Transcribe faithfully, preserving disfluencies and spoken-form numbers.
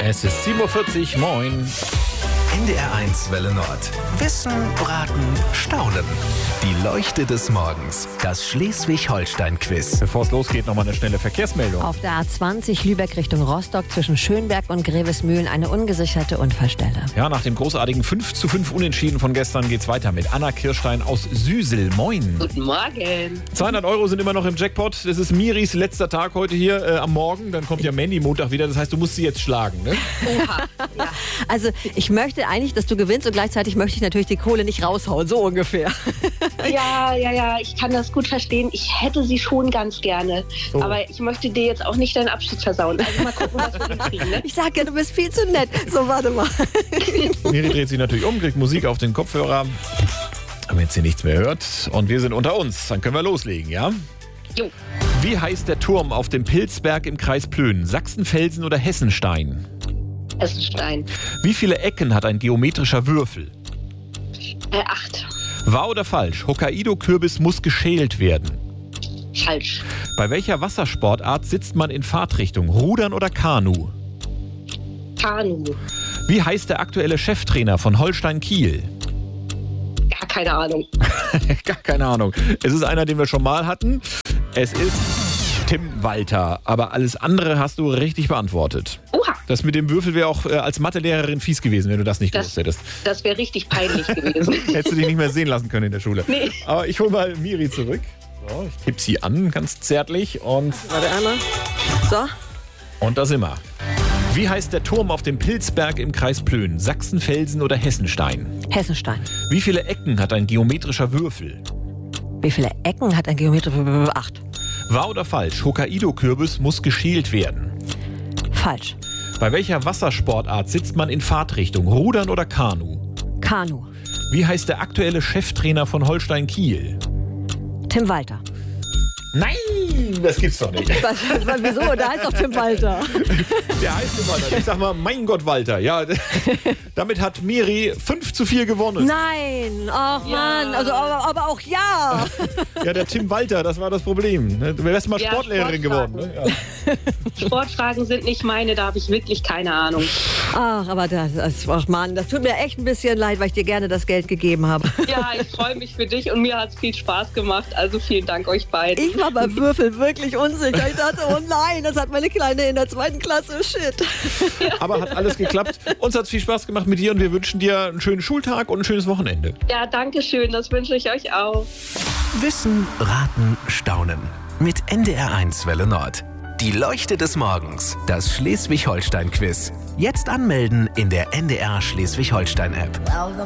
Es ist sieben Uhr vierzig, moin. N D R eins Welle Nord. Wissen, Braten, Staunen. Die Leuchte des Morgens. Das Schleswig-Holstein-Quiz. Bevor es losgeht, nochmal eine schnelle Verkehrsmeldung. Auf der A zwanzig Lübeck Richtung Rostock zwischen Schönberg und Grevesmühlen eine ungesicherte Unfallstelle. Ja, nach dem großartigen fünf zu fünf Unentschieden von gestern geht's weiter mit Anna Kirstein aus Süsel. Moin. Guten Morgen. zweihundert Euro sind immer noch im Jackpot. Das ist Miris letzter Tag heute hier äh, am Morgen. Dann kommt ja Mandy Montag wieder. Das heißt, du musst sie jetzt schlagen, ne? Oha. Ja. Also ich möchte eigentlich, dass du gewinnst und gleichzeitig möchte ich natürlich die Kohle nicht raushauen, so ungefähr. ja, ja, ja, ich kann das gut verstehen. Ich hätte sie schon ganz gerne. Oh. Aber ich möchte dir jetzt auch nicht deinen Abschied versauen. Also mal gucken, was wir hinkriegen, ne? Ich sag ja, du bist viel zu nett. So, warte mal. Miri dreht sich natürlich um, kriegt Musik auf den Kopfhörer. Aber jetzt hier nichts mehr hört. Und wir sind unter uns. Dann können wir loslegen, ja? Jo. Wie heißt der Turm auf dem Pilzberg im Kreis Plön? Sachsenfelsen oder Hessenstein? Hessenstein. Wie viele Ecken hat ein geometrischer Würfel? Äh, acht. Wahr oder falsch? Hokkaido-Kürbis muss geschält werden. Falsch. Bei welcher Wassersportart sitzt man in Fahrtrichtung? Rudern oder Kanu? Kanu. Wie heißt der aktuelle Cheftrainer von Holstein Kiel? Gar keine Ahnung. Gar keine Ahnung. Es ist einer, den wir schon mal hatten. Es ist Tim Walter. Aber alles andere hast du richtig beantwortet. Oha. Das mit dem Würfel wäre auch äh, als Mathelehrerin fies gewesen, wenn du das nicht Das, gewusst hättest. das wäre richtig peinlich gewesen. Hättest du dich nicht mehr sehen lassen können in der Schule. Nee. Aber ich hole mal Miri zurück. So, ich tippe sie an, ganz zärtlich. Und, Warte einmal. So. und da sind wir. Wie heißt der Turm auf dem Pilzberg im Kreis Plön? Sachsenfelsen oder Hessenstein? Hessenstein. Wie viele Ecken hat ein geometrischer Würfel? Wie viele Ecken hat ein Geometrischer? Acht. Wahr oder falsch? Hokkaido-Kürbis muss geschält werden. Falsch. Bei welcher Wassersportart sitzt man in Fahrtrichtung? Rudern oder Kanu? Kanu. Wie heißt der aktuelle Cheftrainer von Holstein Kiel? Tim Walter. Nein, das gibt's doch nicht. Was, was, wieso? Da heißt doch Tim Walter. Der heißt Tim Walter. Ich sag mal, mein Gott, Walter. Ja, damit hat Miri fünf zu vier gewonnen. Nein. Ach Ja. Mann. Also, aber, aber auch ja. Ja, der Tim Walter, das war das Problem. Du wärst mal Ja, Sportlehrerin geworden. Sportfragen. Ne? Ja. Sportfragen sind nicht meine, da habe ich wirklich keine Ahnung. Ach, aber das, das, ach Mann, das tut mir echt ein bisschen leid, weil ich dir gerne das Geld gegeben habe. Ja, ich freue mich für dich und mir hat es viel Spaß gemacht. Also vielen Dank euch beiden. Ich war beim Würfel wirklich unsicher. Ich dachte, oh nein, das hat meine Kleine in der zweiten Klasse. Shit. Aber hat alles geklappt. Uns hat es viel Spaß gemacht mit dir und wir wünschen dir einen schönen Schultag und ein schönes Wochenende. Ja, danke schön, das wünsche ich euch auch. Wissen, Raten, Staunen. Mit N D R eins Welle Nord. Die Leuchte des Morgens. Das Schleswig-Holstein-Quiz. Jetzt anmelden in der N D R Schleswig-Holstein-App. Well, the